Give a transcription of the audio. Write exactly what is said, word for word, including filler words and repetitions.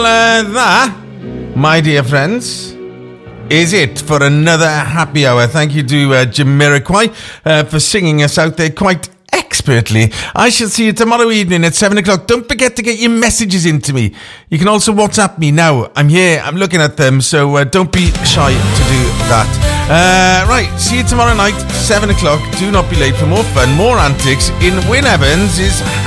uh, that, my dear friends, is it for another happy hour. Thank you to uh, Jamiroquai uh, for singing us out there quite expertly. I shall see you tomorrow evening at seven o'clock. Don't forget to get your messages into me. You can also WhatsApp me now. I'm here. I'm looking at them. So uh, don't be shy to do that. Uh, right. See you tomorrow night, seven o'clock. Do not be late for more fun, more antics in Wyn Evans'